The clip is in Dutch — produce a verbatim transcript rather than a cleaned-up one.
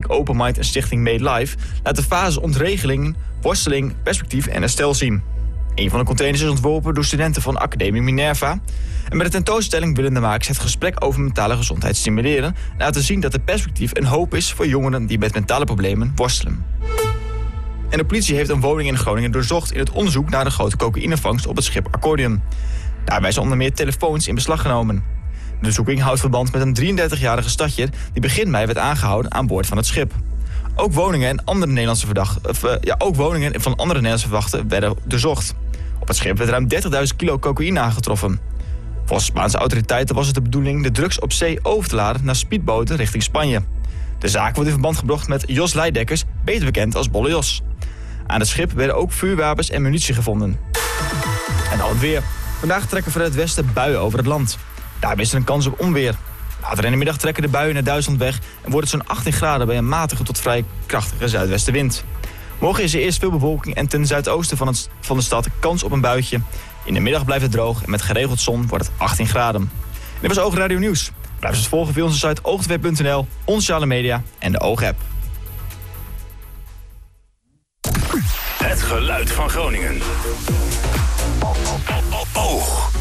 Open Mind en stichting Made Life laten fases ontregeling, worsteling, perspectief en herstel zien. Een van de containers is ontworpen door studenten van Academie Minerva. En met de tentoonstelling willen de makers het gesprek over mentale gezondheid stimuleren en laten zien dat er perspectief en hoop is voor jongeren die met mentale problemen worstelen. En de politie heeft een woning in Groningen doorzocht in het onderzoek naar de grote cocaïnevangst op het schip Accordion. Daarbij zijn onder meer telefoons in beslag genomen. De onderzoeking houdt verband met een drieëndertigjarige stadjer die begin mei werd aangehouden aan boord van het schip. Ook woningen, en andere Nederlandse verdachten, of, uh, ja, ook woningen van andere Nederlandse verdachten werden doorzocht. Op het schip werd ruim dertigduizend kilo cocaïne aangetroffen. Volgens Spaanse autoriteiten was het de bedoeling de drugs op zee over te laden naar speedboten richting Spanje. De zaak wordt in verband gebracht met Jos Leidekkers, beter bekend als Bolle Jos. Aan het schip werden ook vuurwapens en munitie gevonden. En dan het weer. Vandaag trekken vanuit het westen buien over het land. Daarbij is er een kans op onweer. Later in de middag trekken de buien naar Duitsland weg en wordt het zo'n achttien graden bij een matige tot vrij krachtige zuidwestenwind. Morgen is er eerst veel bewolking en ten zuidoosten van, het, van de stad kans op een buitje. In de middag blijft het droog en met geregeld zon wordt het achttien graden. En dit was Oogradio Nieuws. Blijf ons volgen via onze site oogtv punt n l, onze sociale media en de Oog-app. Het geluid van Groningen. Oog.